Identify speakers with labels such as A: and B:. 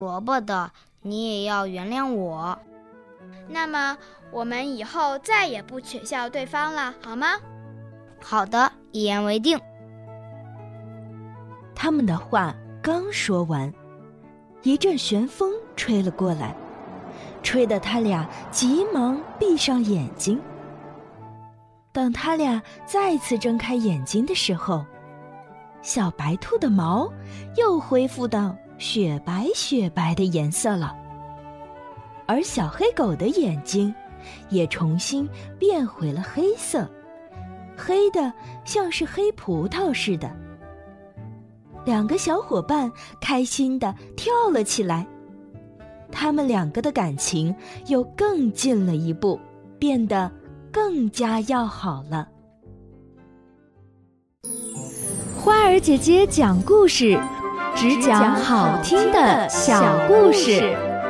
A: 萝卜的，你也要原谅我。
B: 那么我们以后再也不取笑对方了，好吗？
A: 好的，一言为定。
C: 他们的话刚说完，一阵旋风吹了过来，吹得他俩急忙闭上眼睛。等他俩再次睁开眼睛的时候，小白兔的毛又恢复到雪白雪白的颜色了，而小黑狗的眼睛也重新变回了黑色，黑的像是黑葡萄似的。两个小伙伴开心地跳了起来，他们两个的感情又更近了一步，变得更加要好了。
D: 花儿姐姐讲故事，只讲好听的小故事。